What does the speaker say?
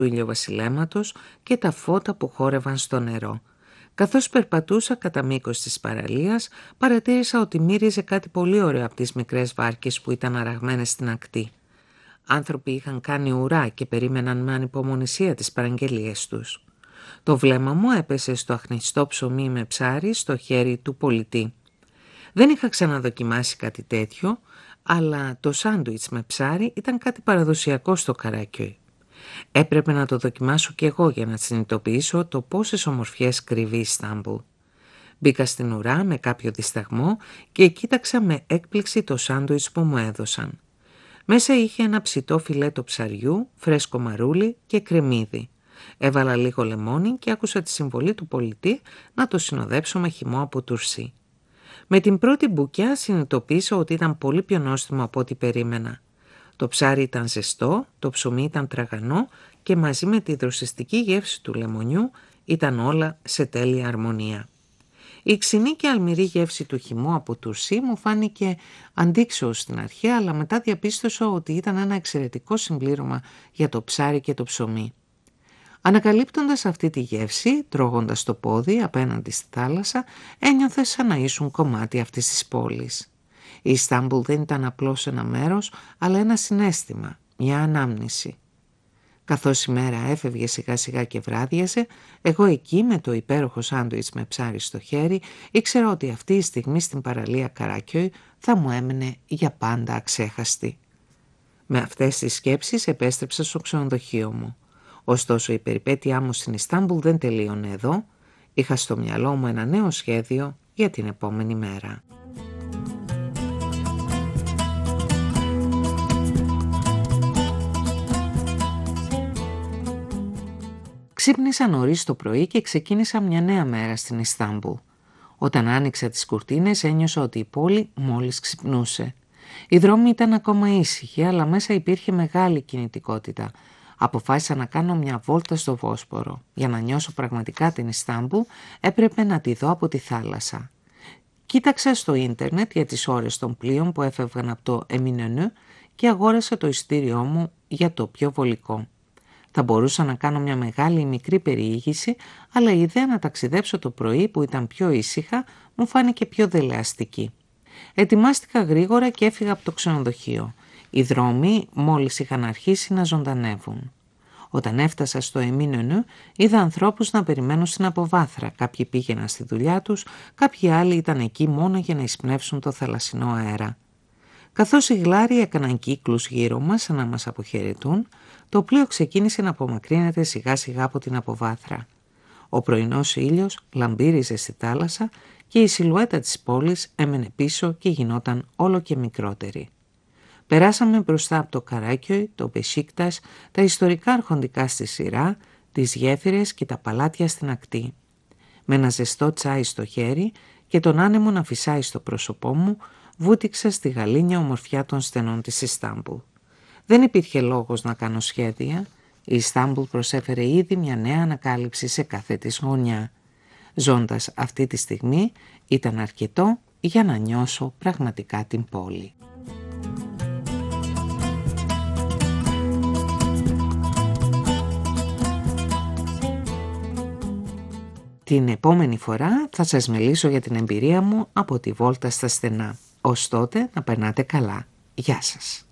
του ηλιοβασιλέματος και τα φώτα που χόρευαν στο νερό. Καθώς περπατούσα κατά μήκος της παραλίας, παρατήρησα ότι μύριζε κάτι πολύ ωραίο από τις μικρές βάρκες που ήταν αραγμένες στην ακτή. Άνθρωποι είχαν κάνει ουρά και περίμεναν με ανυπομονησία τις παραγγελίες τους. Το βλέμμα μου έπεσε στο αχνιστό ψωμί με ψάρι στο χέρι του πολιτή. Δεν είχα ξαναδοκιμάσει κάτι τέτοιο, αλλά το σάντουιτς με ψάρι ήταν κάτι παραδοσιακό στο Καράκιοι. Έπρεπε να το δοκιμάσω κι εγώ για να συνειδητοποιήσω το πόσες ομορφιές κρύβει η Ιστάμπουλ. Μπήκα στην ουρά με κάποιο δισταγμό και κοίταξα με έκπληξη το σάντουιτς που μου έδωσαν. Μέσα είχε ένα ψητό φιλέτο ψαριού, φρέσκο μαρούλι και κρεμμύδι. Έβαλα λίγο λεμόνι και άκουσα τη συμβολή του πολιτή να το συνοδέψω με χυμό από τουρσί. Με την πρώτη μπουκιά συνειδητοποίησα ότι ήταν πολύ πιο νόστιμο από ό,τι περίμενα. Το ψάρι ήταν ζεστό, το ψωμί ήταν τραγανό και μαζί με τη δροσιστική γεύση του λεμονιού ήταν όλα σε τέλεια αρμονία. Η ξινή και αλμυρή γεύση του χυμού από τουρσί μου φάνηκε αντίξωος στην αρχή, αλλά μετά διαπίστωσα ότι ήταν ένα εξαιρετικό συμπλήρωμα για το ψάρι και το ψωμί. Ανακαλύπτοντας αυτή τη γεύση, τρώγοντας το πόδι απέναντι στη θάλασσα, ένιωθες σαν να ήσουν κομμάτι αυτής της πόλης. Η Ιστάμπουλ δεν ήταν απλώς ένα μέρος, αλλά ένα συναίσθημα, μια ανάμνηση. Καθώς η μέρα έφευγε σιγά σιγά και βράδιασε, εγώ εκεί με το υπέροχο σάντουιτς με ψάρι στο χέρι ήξερα ότι αυτή η στιγμή στην παραλία Καράκιοι θα μου έμενε για πάντα αξέχαστη. Με αυτές τις σκέψεις επέστρεψα στο ξενοδοχείο μου. Ωστόσο η περιπέτειά μου στην Ιστάμπουλ δεν τελείωνε εδώ. Είχα στο μυαλό μου ένα νέο σχέδιο για την επόμενη μέρα. Ξύπνησα νωρίς το πρωί και ξεκίνησα μια νέα μέρα στην Ιστάμπουλ. Όταν άνοιξα τις κουρτίνες ένιωσα ότι η πόλη μόλις ξυπνούσε. Οι δρόμοι ήταν ακόμα ήσυχοι, αλλά μέσα υπήρχε μεγάλη κινητικότητα. Αποφάσισα να κάνω μια βόλτα στο Βόσπορο. Για να νιώσω πραγματικά την Ιστάμπουλ έπρεπε να τη δω από τη θάλασσα. Κοίταξα στο ίντερνετ για τις ώρες των πλοίων που έφευγαν από το Εμινενού και αγόρασα το ειστήριό μου για το πιο βολικό. Θα μπορούσα να κάνω μια μεγάλη ή μικρή περιήγηση, αλλά η ιδέα να ταξιδέψω το πρωί που ήταν πιο ήσυχα μου φάνηκε πιο δελεαστική. Ετοιμάστηκα γρήγορα και έφυγα από το ξενοδοχείο. Οι δρόμοι μόλις είχαν αρχίσει να ζωντανεύουν. Όταν έφτασα στο Εμίνενου, είδα ανθρώπους να περιμένουν στην αποβάθρα. Κάποιοι πήγαιναν στη δουλειά τους, κάποιοι άλλοι ήταν εκεί μόνο για να εισπνεύσουν το θαλασσινό αέρα. Καθώς οι γλάροι έκαναν κύκλους γύρω μας να μας αποχαιρετούν, το πλοίο ξεκίνησε να απομακρύνεται σιγά σιγά από την αποβάθρα. Ο πρωινός ήλιος λαμπύριζε στη θάλασσα και η σιλουέτα της πόλης έμενε πίσω και γινόταν όλο και μικρότερη. Περάσαμε μπροστά από το Καράκιοι, το Μπεσίκτας, τα ιστορικά αρχοντικά στη σειρά, τις γέφυρες και τα παλάτια στην ακτή. Με ένα ζεστό τσάι στο χέρι και τον άνεμο να φυσάει στο πρόσωπό μου, βούτυξα στη γαλήνια ομορφιά των στενών της Ιστάμπουλ. Δεν υπήρχε λόγος να κάνω σχέδια. Η Ιστάμπουλ προσέφερε ήδη μια νέα ανακάλυψη σε κάθε της γωνιά. Ζώντας αυτή τη στιγμή ήταν αρκετό για να νιώσω πραγματικά την πόλη. Την επόμενη φορά θα σας μιλήσω για την εμπειρία μου από τη βόλτα στα στενά. Ως τότε να περνάτε καλά. Γεια σας.